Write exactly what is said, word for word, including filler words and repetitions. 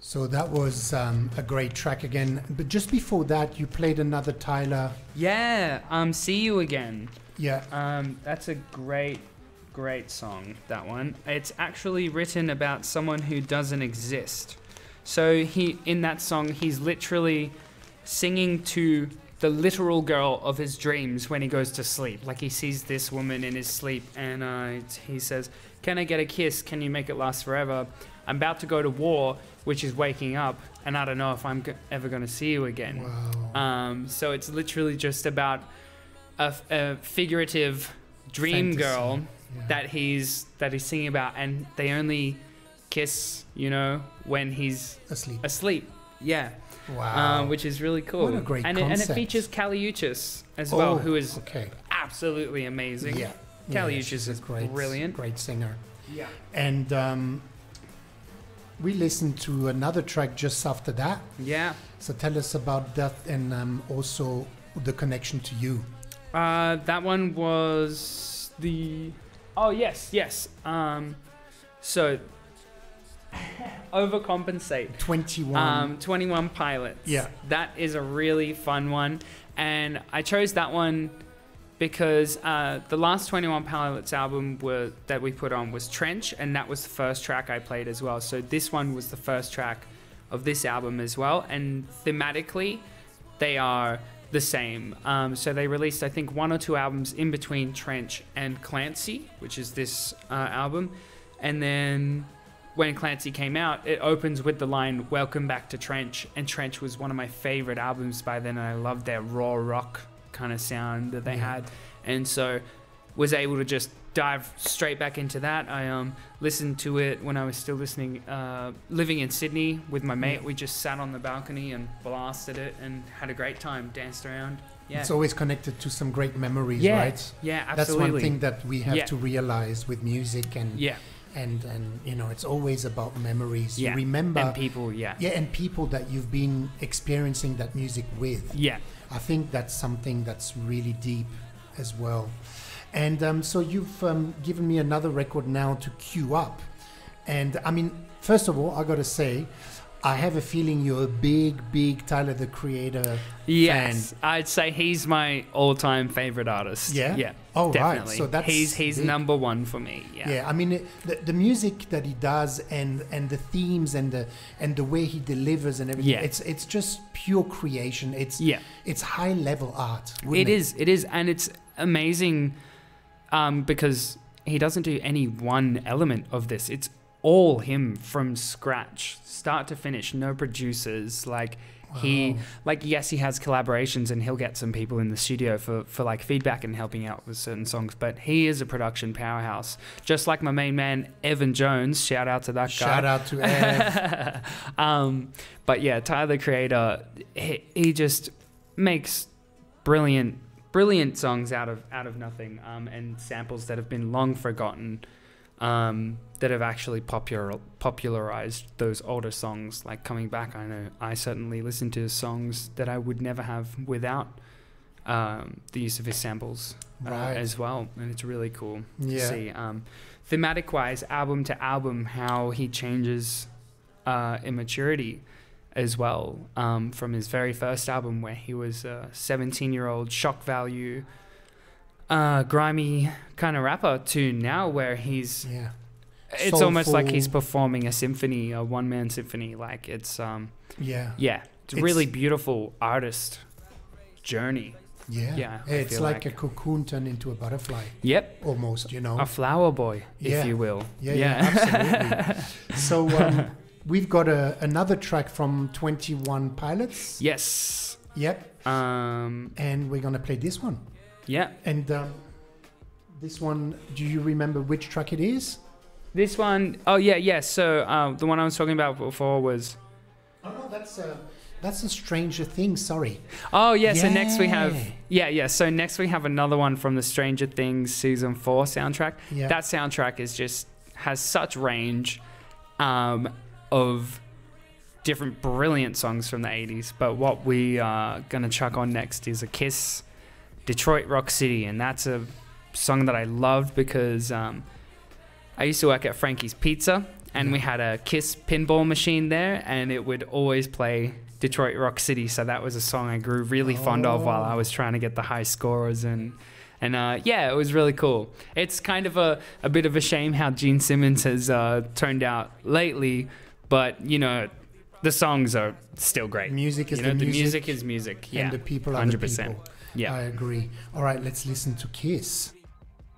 So that was um, a great track again. But just before that, you played another Tyler. Yeah, um, See You Again. Yeah. Um, that's a great, great song, that one. It's actually written about someone who doesn't exist. So he, in that song, he's literally singing to the literal girl of his dreams when he goes to sleep. Like, he sees this woman in his sleep, and uh, he says, "Can I get a kiss? Can you make it last forever? I'm about to go to war, which is waking up, and I don't know if I'm go- ever going to see you again." Wow. Um, so it's literally just about a, a figurative dream Fantasy. girl Yeah. that he's that he's singing about, and they only kiss, you know, when he's Asleep. asleep. Yeah. Wow. Um, which is really cool. What a great and, it, and it concept. features Kali Uchis as well, Oh, who is okay. absolutely amazing. Yeah. Kali Yeah, Uchis she's a is great, brilliant. Great singer. Yeah. And um, we listened to another track just after that. Yeah. So tell us about that, and um, also the connection to you. Uh, that one was the... Oh, yes, yes. Um, so, Overcompensate. twenty-one. Um, twenty-one Pilots. Yeah. That is a really fun one. And I chose that one because uh, the last twenty-one Pilots album were, that we put on was Trench, and that was the first track I played as well. So this one was the first track of this album as well. And thematically, they are the same. Um, so they released, I think, one or two albums in between Trench and Clancy, which is this uh, album. And then when Clancy came out, it opens with the line, "Welcome back to Trench." And Trench was one of my favorite albums by then, and I loved their raw rock kind of sound that they Yeah. had. And so was able to just dive straight back into that. I um listened to it when I was still listening, uh, living in Sydney with my mate. Yeah. We just sat on the balcony and blasted it and had a great time, danced around. Yeah. It's always connected to some great memories, yeah. right? Yeah, That's absolutely. one thing that we have Yeah. to realize with music, and Yeah. and and you know, it's always about memories. Yeah. You remember, And people, yeah. yeah, and people that you've been experiencing that music with. Yeah. I think that's something that's really deep as well. And um, so you've um, given me another record now to queue up. And I mean, first of all, I got to say, I have a feeling you're a big, big Tyler, the Creator Yes, fan. I'd say he's my all-time favorite artist. Yeah? Yeah. Oh, right. definitely. So that's he's he's big. number one for me. Yeah. Yeah, I mean, it, the, the music that he does, and and the themes, and the and the way he delivers and everything, Yeah. it's it's just pure creation. It's Yeah. it's high level art. It wouldn't is. It is, and it's amazing, um, because he doesn't do any one element of this. It's all him from scratch, start to finish. No producers. Like he, Wow. like yes, he has collaborations, and he'll get some people in the studio for for like feedback and helping out with certain songs. But he is a production powerhouse, just like my main man Evan Jones. Shout out to that guy. Shout out to Ev. um, but yeah, Tyler the Creator, he, he just makes brilliant, brilliant songs out of out of nothing, um, and samples that have been long forgotten, um, that have actually popular popularized those older songs. Like coming back, I know I certainly listen to songs that I would never have without um, the use of his samples uh, Right. as well, and it's really cool Yeah. to see. Um, thematic wise, album to album, how he changes uh, in maturity as well, um, from his very first album where he was a seventeen year old shock value uh, grimy kind of rapper, to now where he's Yeah. it's almost like Soulful. he's performing a symphony, a one man symphony. Like it's um Yeah. yeah it's a It's- really beautiful artist journey. Yeah. Yeah, I It's feel like, like- a cocoon turned into a butterfly, Yep, almost, you know. a flower boy, Yeah. if you will. Yeah, yeah, absolutely. So um, we've got a, another track from twenty-one Pilots. Yes. Yep. Um. And we're going to play this one. Yeah. And um, this one, do you remember which track it is? This one, oh yeah, yeah. So uh, the one I was talking about before was. Oh, no, that's a, that's a Stranger Things, sorry. Oh yeah. So next we have. Yeah. Yeah, yeah. So next we have another one from the Stranger Things season four soundtrack. Yeah. That soundtrack is just has such range, um, of different brilliant songs from the eighties. But what we are gonna chuck on next is a Kiss, Detroit Rock City, and that's a song that I loved because um, I used to work at Frankie's Pizza, and Yeah. we had a Kiss pinball machine there, and it would always play Detroit Rock City. So that was a song I grew really fond of while I was trying to get the high scores, and and uh, yeah, it was really cool. It's kind of a, a bit of a shame how Gene Simmons has uh, turned out lately, but you know, the songs are still great. Music is you know, the the music, music is music. Yeah, and the people are one hundred the percent. people. Yeah. I agree. All right, let's listen to Kiss.